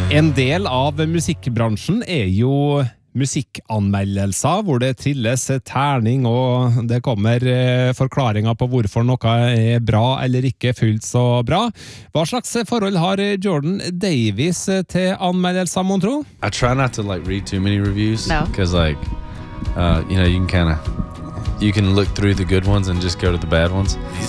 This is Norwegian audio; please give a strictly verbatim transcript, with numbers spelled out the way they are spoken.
En del av musikkbransjen er jo musikkanmeldelser, hvor det trilles terning, og det kommer eh, forklaringer på hvorfor noe er bra eller ikke fullt så bra. Hva slags forhold har Jordan Davis til anmeldelser, mon tro? I try not to like read too many reviews. No. Because like, uh, you know, you can kind of, you can look through the good ones and just go to the bad ones.